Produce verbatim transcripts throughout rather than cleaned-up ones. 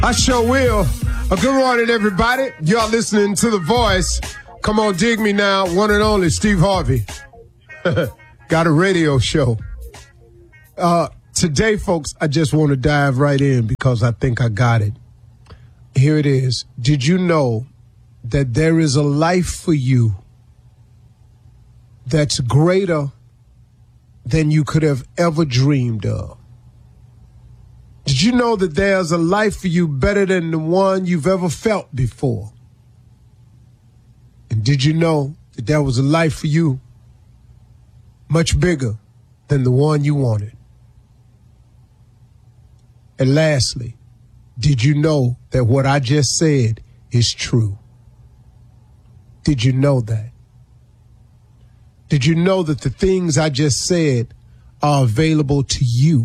I sure will. Uh, good morning, everybody. Y'all listening to The Voice. Come on, dig me now. One and only Steve Harvey. Got a radio show. Uh, today, folks, I just want to dive right in because I think I got it. Here it is. Did you know that there is a life for you that's greater than you could have ever dreamed of? Did you know that there's a life for you better than the one you've ever felt before? And did you know that there was a life for you much bigger than the one you wanted? And lastly, did you know that what I just said is true? Did you know that? Did you know that the things I just said are available to you?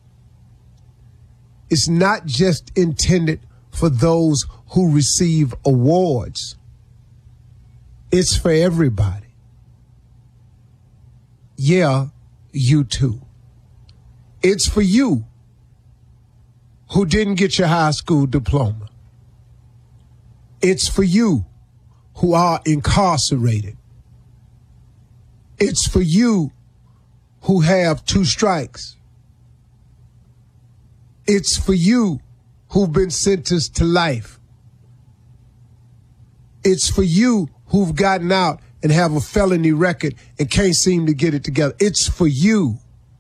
It's not just intended for those who receive awards. It's for everybody. Yeah, you too. It's for you who didn't get your high school diploma. It's for you who are incarcerated. It's for you who have two strikes. It's for you who've been sentenced to life. It's for you who've gotten out and have a felony record and can't seem to get it together. It's for you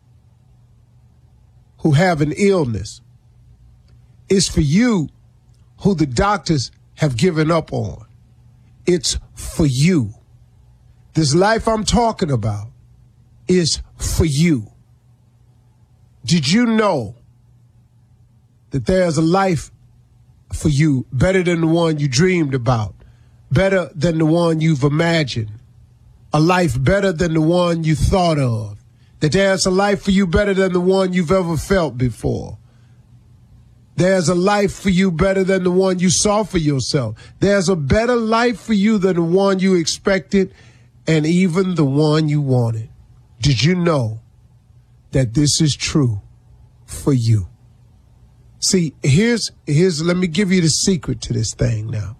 who have an illness. It's for you who the doctors have given up on. It's for you. This life I'm talking about is for you. Did you know that there's a life for you better than the one you dreamed about, better than the one you've imagined, a life better than the one you thought of, that there's a life for you better than the one you've ever felt before? There's a life for you better than the one you saw for yourself. There's a better life for you than the one you expected and even the one you wanted. Did you know that this is true for you? See, here's, here's, let me give you the secret to this thing now.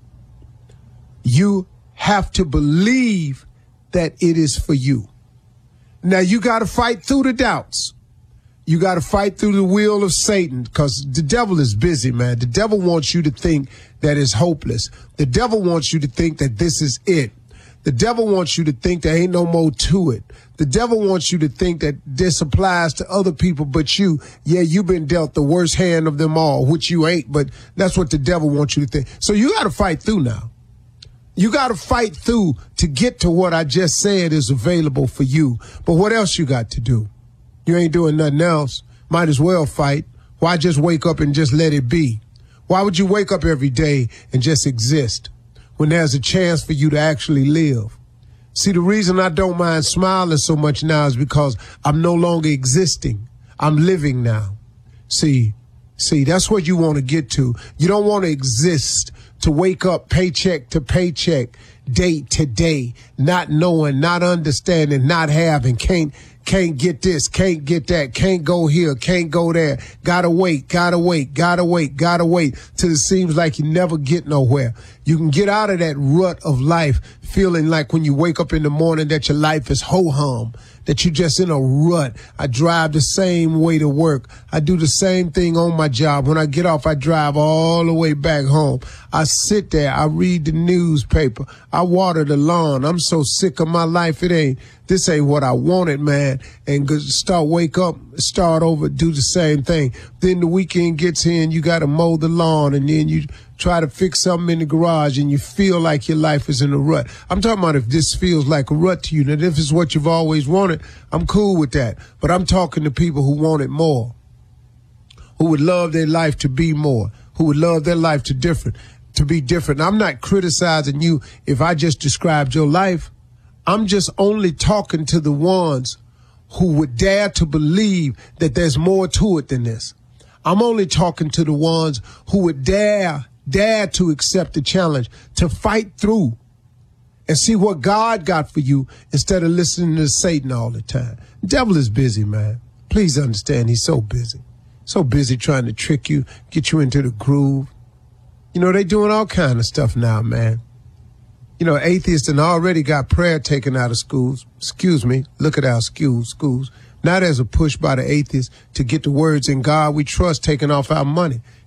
You have to believe that it is for you. Now, you got to fight through the doubts. You got to fight through the will of Satan because the devil is busy, man. The devil wants you to think that it's hopeless. The devil wants you to think that this is it. The devil wants you to think there ain't no more to it. The devil wants you to think that this applies to other people but you. Yeah, you've been dealt the worst hand of them all, which you ain't, but that's what the devil wants you to think. So you got to fight through now. You got to fight through to get to what I just said is available for you. But what else you got to do? You ain't doing nothing else. Might as well fight. Why just wake up and just let it be? Why would you wake up every day and just exist when there's a chance for you to actually live? See, the reason I don't mind smiling so much now is because I'm no longer existing. I'm living now. See, see, that's what you want to get to. You don't want to exist to wake up paycheck to paycheck, day to day, not knowing, not understanding, not having, can't, can't get this, can't get that, can't go here, can't go there. Gotta wait, gotta wait, gotta wait, gotta wait till it seems like you never get nowhere. You can get out of that rut of life feeling like when you wake up in the morning that your life is ho-hum, that you're just in a rut. I drive the same way to work. I do the same thing on my job. When I get off, I drive all the way back home. I sit there. I read the newspaper. I water the lawn. I'm so sick of my life. It ain't, this ain't what I wanted, man. And start, wake up, start over, do the same thing. Then the weekend gets here and you got to mow the lawn and then you try to fix something in the garage and you feel like your life is in a rut. I'm talking about if this feels like a rut to you. Now, if it's what you've always wanted, I'm cool with that. But I'm talking to people who want it more, who would love their life to be more, who would love their life to different, to be different. I'm not criticizing you if I just described your life. I'm just only talking to the ones who would dare to believe that there's more to it than this. I'm only talking to the ones who would dare Dare to accept the challenge, to fight through and see what God got for you instead of listening to Satan all the time. The devil is busy, man. Please understand, he's so busy. So busy trying to trick you, get you into the groove. You know, they doing all kind of stuff now, man. You know, atheists and already got prayer taken out of schools. Excuse me. Look at our schools, schools. Now there's a push by the atheists to get the words in God we trust taken off our money.